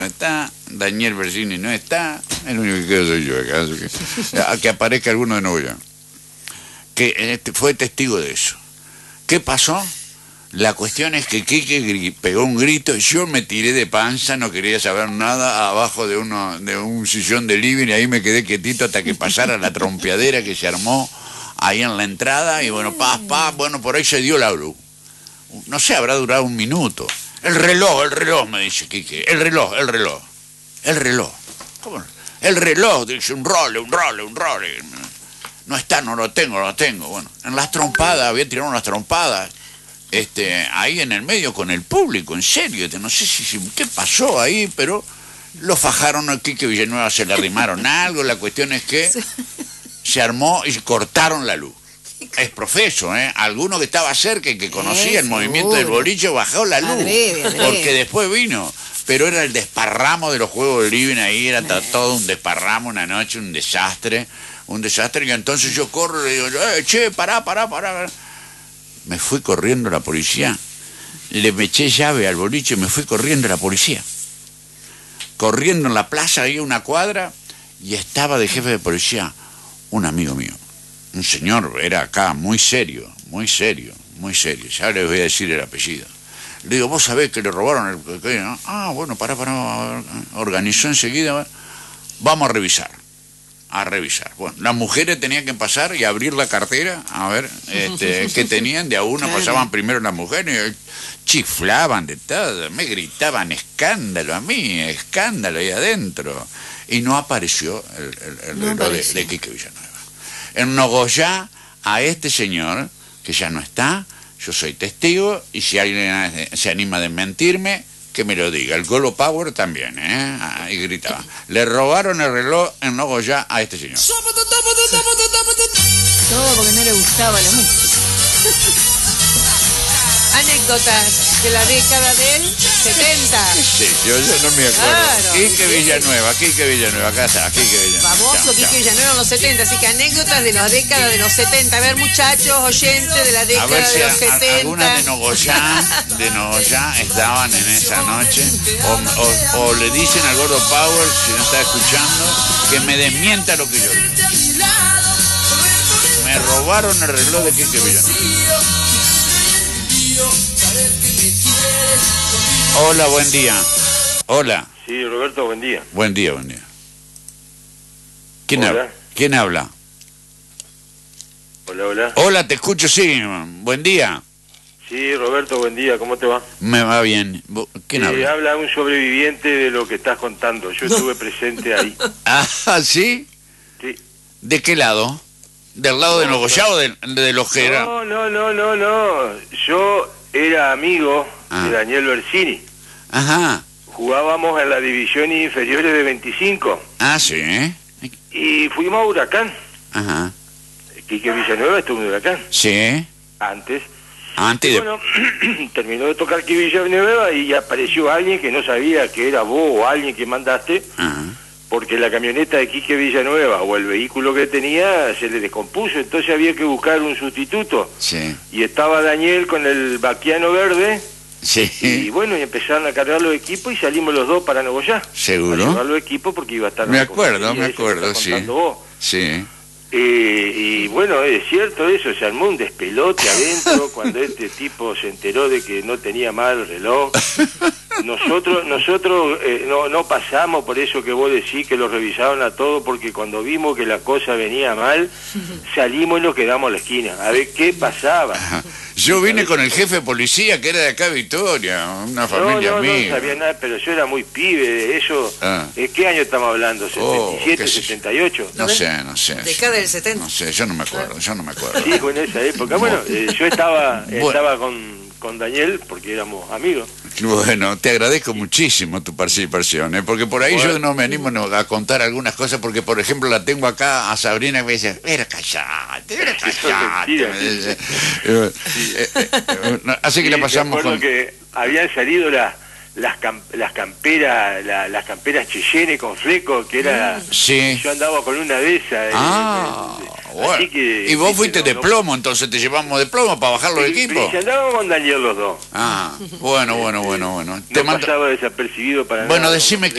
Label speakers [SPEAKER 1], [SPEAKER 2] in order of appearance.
[SPEAKER 1] no está, Daniel Bersini no está, el único que quedo soy yo acá, a que aparezca alguno de Nogoyá, que fue testigo de eso. ¿Qué pasó? La cuestión es que Quique pegó un grito, yo me tiré de panza, no quería saber nada, abajo de un sillón de living, y ahí me quedé quietito hasta que pasara la trompeadera que se armó ahí en la entrada, y bueno, bueno, por ahí se dio la luz. No sé, habrá durado un minuto. El reloj, me dice Quique, el reloj. ¿Cómo? El reloj, dice, un role. No está, no lo tengo. Bueno, en las trompadas, había tirado unas trompadas, ahí en el medio con el público, en serio, no sé qué pasó ahí, pero lo fajaron a Quique Villanueva, se le arrimaron algo, la cuestión es que se armó y cortaron la luz. Es profeso, alguno que estaba cerca y que conocía el movimiento del boliche bajó la luz, porque después vino, pero era el desparramo de los juegos de living ahí, era todo un desparramo, una noche, un desastre, y entonces yo corro y le digo, che, pará. Me fui corriendo a la policía, le me eché llave al boliche y me fui corriendo a la policía. Corriendo en la plaza, ahí una cuadra, y estaba de jefe de policía un amigo mío. Un señor, era acá, muy serio. Ya les voy a decir el apellido. Le digo, ¿vos sabés que le robaron el...? Ah, bueno, pará. Organizó enseguida. Vamos a revisar. Bueno, las mujeres tenían que pasar y abrir la cartera, a ver qué tenían. De a una pasaban primero las mujeres, chiflaban de todo, me gritaban escándalo a mí, escándalo ahí adentro. Y no apareció el reloj de Quique Villanueva. En Nogoyá, a este señor, que ya no está, yo soy testigo, y si alguien se anima a desmentirme, que me lo diga. El Golo Power también, y gritaba. Le robaron el reloj en Nogoyá a este señor.
[SPEAKER 2] Todo porque no le gustaba la música. Anécdotas de la década del 70.
[SPEAKER 1] Sí, yo no me acuerdo.
[SPEAKER 2] Claro,
[SPEAKER 1] Quique Villanueva, acá está, Quique Villanueva.
[SPEAKER 2] Famoso Quique Villanueva en los 70, así que anécdotas de la década de los 70. A ver, muchachos, oyentes de la década de los 70.
[SPEAKER 1] Algunas de Nogoyá estaban en esa noche, o le dicen al Gordo Power, si no está escuchando, que me desmienta lo que yo digo. Me robaron el reloj de Quique Villanueva. Hola, buen día. Hola.
[SPEAKER 3] Sí, Roberto, buen día.
[SPEAKER 1] Buen día. ¿Quién habla?
[SPEAKER 3] Hola.
[SPEAKER 1] Hola, te escucho, sí. Buen día.
[SPEAKER 3] Sí, Roberto, buen día. ¿Cómo te va?
[SPEAKER 1] Me va bien. ¿Quién habla?
[SPEAKER 3] Habla un sobreviviente de lo que estás contando. Yo estuve presente ahí.
[SPEAKER 1] Ah, ¿sí?
[SPEAKER 3] Sí.
[SPEAKER 1] ¿De qué lado? ¿Del lado de Nogoyá o de los que era?
[SPEAKER 3] No. Yo era amigo de Daniel Bersini.
[SPEAKER 1] Ajá.
[SPEAKER 3] Jugábamos en las divisiones inferiores de 25.
[SPEAKER 1] Ah, sí.
[SPEAKER 3] Y fuimos a Huracán.
[SPEAKER 1] Ajá.
[SPEAKER 3] Quique Villanueva estuvo en Huracán.
[SPEAKER 1] Sí.
[SPEAKER 3] Antes.
[SPEAKER 1] Y
[SPEAKER 3] bueno, terminó de tocar Quique Villanueva y apareció alguien que no sabía que era vos o alguien que mandaste.
[SPEAKER 1] Ajá.
[SPEAKER 3] Porque la camioneta de Quique Villanueva o el vehículo que tenía se le descompuso, entonces había que buscar un sustituto.
[SPEAKER 1] Sí.
[SPEAKER 3] Y estaba Daniel con el vaquiano verde.
[SPEAKER 1] Sí.
[SPEAKER 3] Y bueno, y empezaron a cargar los equipos y salimos los dos para Nogoyá.
[SPEAKER 1] ¿Seguro?
[SPEAKER 3] A llevar los equipos porque iba a estar...
[SPEAKER 1] Me acuerdo, sí. Sí.
[SPEAKER 3] Y bueno, es cierto eso, se armó un despelote adentro cuando este tipo se enteró de que no tenía mal el reloj. Nosotros no pasamos por eso que vos decís, que lo revisaron a todo, porque cuando vimos que la cosa venía mal, salimos y nos quedamos a la esquina a ver qué pasaba.
[SPEAKER 1] Ajá. Yo vine con el jefe de policía, que era de acá Victoria, una familia amiga.
[SPEAKER 3] No sabía nada, pero yo era muy pibe de eso. ¿Qué año estamos hablando? ¿77, 78?
[SPEAKER 1] No sé.
[SPEAKER 2] Década del 70.
[SPEAKER 1] No sé, yo no me acuerdo.
[SPEAKER 3] Sí, fue en esa época. Bueno, yo estaba con Daniel porque éramos amigos.
[SPEAKER 1] Bueno, te agradezco muchísimo tu participación, porque por ahí yo no me animo a contar algunas cosas, porque por ejemplo la tengo acá a Sabrina que me dice, callate. Así que la pasamos con...
[SPEAKER 3] que habían salido las camperas Cheyenne con fleco, que era...
[SPEAKER 1] Sí.
[SPEAKER 3] Yo andaba con una de esas.
[SPEAKER 1] Bueno.
[SPEAKER 3] Así que,
[SPEAKER 1] ¿Y vos
[SPEAKER 3] viste,
[SPEAKER 1] fuiste de plomo, entonces te llevamos de plomo para bajar los equipos?
[SPEAKER 3] Sí, andábamos con Daniel los dos.
[SPEAKER 1] Ah, bueno.
[SPEAKER 3] No pasaba desapercibido para nada.
[SPEAKER 1] Bueno, decime